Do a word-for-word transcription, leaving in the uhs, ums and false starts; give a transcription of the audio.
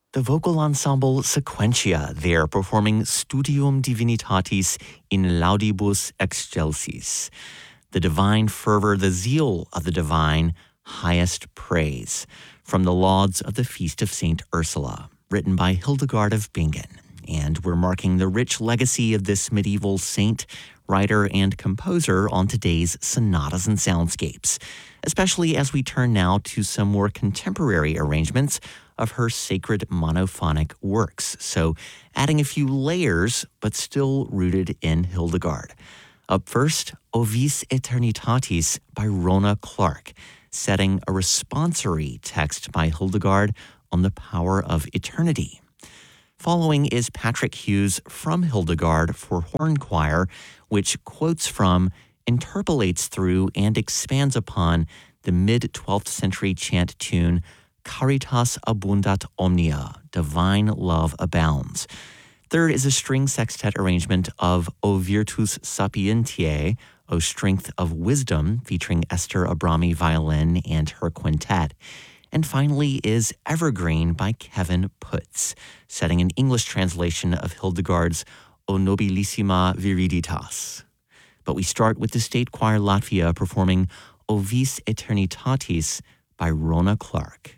The vocal ensemble Sequentia, they're performing Studium Divinitatis in Laudibus Excelsis. The divine fervor, the zeal of the divine, highest praise, from the Lauds of the Feast of Saint Ursula, written by Hildegard of Bingen. And we're marking the rich legacy of this medieval saint, writer, and composer on today's Sonatas and Soundscapes, especially as we turn now to some more contemporary arrangements of her sacred monophonic works. So adding a few layers, but still rooted in Hildegard. Up first, O Vis Aeternitatis by Rona Clark, setting a responsory text by Hildegard on the power of eternity. Following is Patrick Hughes' From Hildegard for Horn Choir, which quotes from, interpolates through, and expands upon the mid-twelfth century chant tune Caritas abundat omnia, divine love abounds. Third is a string sextet arrangement of O Virtus Sapientiae, O Strength of Wisdom, featuring Esther Abrami violin and her quintet. And finally is Evergreen by Kevin Putz, setting an English translation of Hildegard's O Nobilissima Viriditas. But we start with the State Choir Latvia performing O Vis Aeternitatis by Rona Clark.